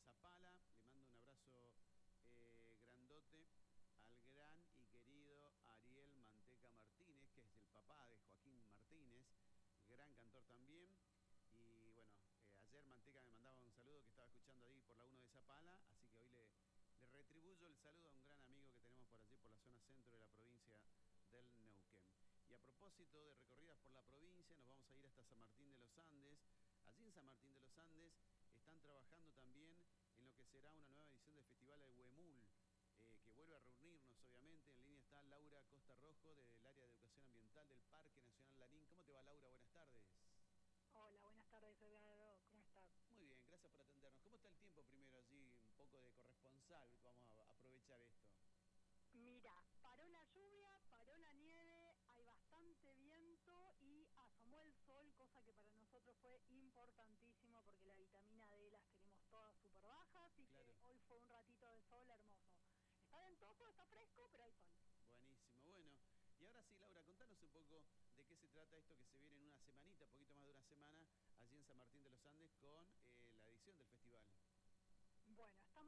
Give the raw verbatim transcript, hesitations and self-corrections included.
Zapala. Le mando un abrazo eh, grandote al gran y querido Ariel Manteca Martínez, que es el papá de Joaquín Martínez, gran cantor también. Y bueno, eh, ayer Manteca me mandaba un saludo que estaba escuchando ahí por la uno de Zapala, así que hoy le, le retribuyo el saludo a un gran amigo que tenemos por allí, por la zona centro de la provincia del Neuquén. Y a propósito de recorridas por la provincia, nos vamos a ir hasta San Martín de los Andes. Allí en San Martín de los Andes están trabajando también en lo que será una nueva edición del Festival de Huemul, eh, que vuelve a reunirnos, obviamente. En línea está Laura Costa Rojo, del área de Educación Ambiental del Parque Nacional Lanín. ¿Cómo te va, Laura? Buenas tardes. Hola, buenas tardes, Eduardo. ¿Cómo estás? Muy bien, gracias por atendernos. ¿Cómo está el tiempo primero allí? Un poco de corresponsal, vamos a aprovechar esto. Mira, paró la lluvia, paró la nieve, hay bastante viento y asomó el sol, cosa que para nosotros fue importantísimo porque la vitamina D las tenemos todas súper bajas y Claro. que hoy fue un ratito de sol hermoso. Está ventoso, está fresco, pero hay sol. Buenísimo, bueno. Y ahora sí, Laura, contanos un poco de qué se trata esto que se viene en una semanita, poquito más de una semana, allí en San Martín de los Andes con eh, la edición del festival. Bueno,